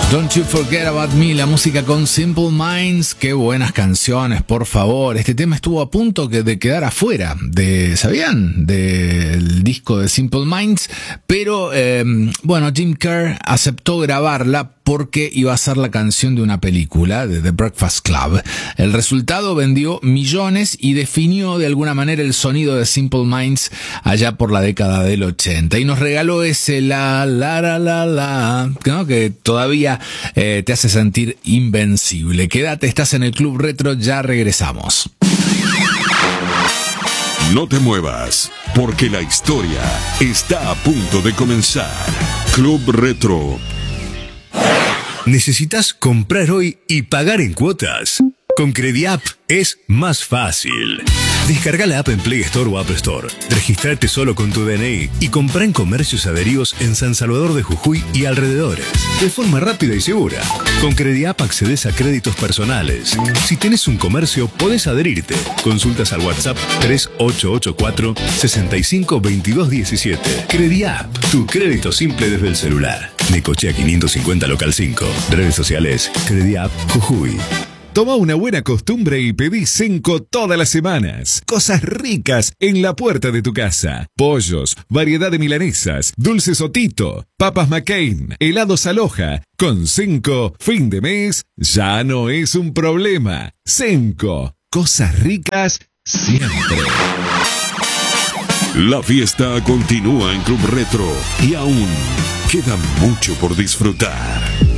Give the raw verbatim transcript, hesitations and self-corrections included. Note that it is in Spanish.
Don't You Forget About Me, la música con Simple Minds. Qué buenas canciones, por favor. Este tema estuvo a punto de quedar afuera de, ¿sabían? Del disco de Simple Minds. Pero, eh, bueno, Jim Kerr aceptó grabarla porque iba a ser la canción de una película, de The Breakfast Club. El resultado vendió millones y definió de alguna manera el sonido de Simple Minds allá por la década del ochenta. Y nos regaló ese la, la, la, la, la, ¿no? Que todavía eh, te hace sentir invencible. Quédate, estás en el Club Retro, ya regresamos. No te muevas, porque la historia está a punto de comenzar. Club Retro. ¿Necesitas comprar hoy y pagar en cuotas? Con Crediapp es más fácil. Descarga la app en Play Store o App Store. Registrate solo con tu D N I y comprá en comercios adheridos en San Salvador de Jujuy y alrededores. De forma rápida y segura. Con Crediapp accedes a créditos personales. Si tenés un comercio, podés adherirte. Consultas al WhatsApp tres ocho ocho cuatro, seis cinco dos dos uno siete. Crediapp, tu crédito simple desde el celular. Necochea quinientos cincuenta Local cinco. Redes sociales, Crediapp Jujuy. Toma una buena costumbre y pedí Cenco todas las semanas. Cosas ricas en la puerta de tu casa. Pollos, variedad de milanesas, dulces Otito, papas McCain, helados Aloha. Con Cenco, fin de mes ya no es un problema. Cenco, cosas ricas siempre. La fiesta continúa en Club Retro y aún queda mucho por disfrutar.